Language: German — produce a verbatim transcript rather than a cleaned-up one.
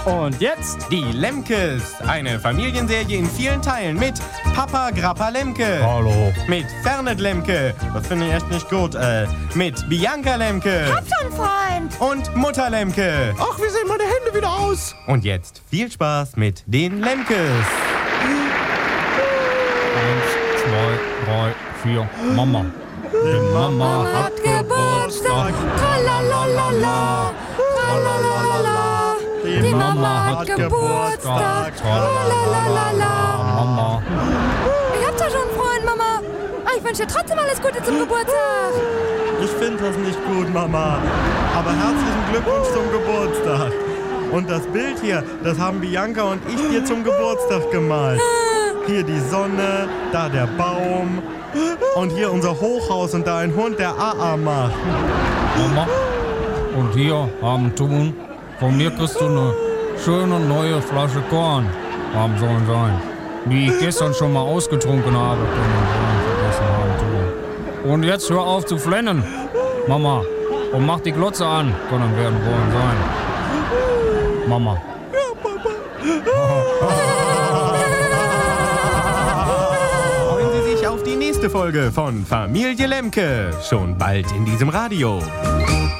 Und jetzt die Lemkes. Eine Familienserie in vielen Teilen mit Papa Grappa Lemke. Hallo. Mit Fernet Lemke. Das finde ich echt nicht gut. Äh, mit Bianca Lemke. Hab schon, Freund. Und Mutter Lemke. Ach, wie sehen meine Hände wieder aus? Und jetzt viel Spaß mit den Lemkes. Eins, zwei, drei, vier. Mama. Die Mama hat Geburtstag. Tralalala. Tralalala. Die Mama hat Geburtstag. Tralalala. Mama. Ich hab doch schon einen Freund, Mama. Ich wünsche dir trotzdem alles Gute zum Geburtstag. Ich finde das nicht gut, Mama. Aber herzlichen Glückwunsch zum Geburtstag. Und das Bild hier, das haben Bianca und ich dir zum Geburtstag gemalt. Hier die Sonne, da der Baum und hier unser Hochhaus und da ein Hund, der A A macht. Mama. Und hier haben Tun. Von mir kriegst du eine schöne neue Flasche Korn. Haben sollen sein. Die ich gestern schon mal ausgetrunken habe. Vergessen haben, Tun. Und jetzt hör auf zu flennen, Mama. Und mach die Glotze an. Können werden wollen sein. Mama. Freuen Sie sich auf die nächste Folge von Familie Lemke. Schon bald in diesem Radio.